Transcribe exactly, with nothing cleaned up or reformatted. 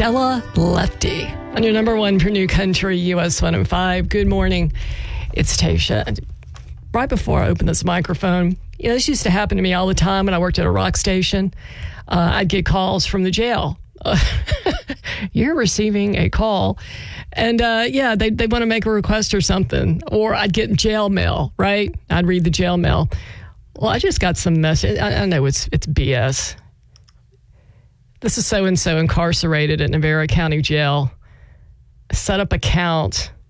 Stella Lefty on your number one for New Country, U S one oh five. Good morning. It's Tasha. Right before I open this microphone, you know, this used to happen to me all the time when I worked at a rock station. Uh, I'd get calls from the jail. Uh, you're receiving a call. And uh, yeah, they they want to make a request or something. Or I'd get jail mail, right? I'd read the jail mail. Well, I just got some message. I, I know it's it's B S. This is so-and-so incarcerated at Navarro County Jail. Set up account